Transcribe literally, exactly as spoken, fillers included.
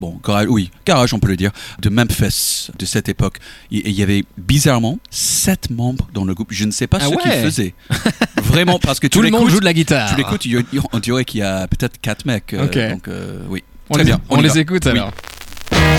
bon, garage, oui, garage, on peut le dire, de Memphis de cette époque. Il y avait bizarrement sept membres dans le groupe. Je ne sais pas ah ce ouais. qu'ils faisaient. Vraiment, parce que tout le monde joue de la guitare. Tu l'écoutes, on dirait qu'il y a peut-être quatre mecs. Okay. Euh, donc, euh, oui. On Très les, bien. On, on les écoute oui. alors.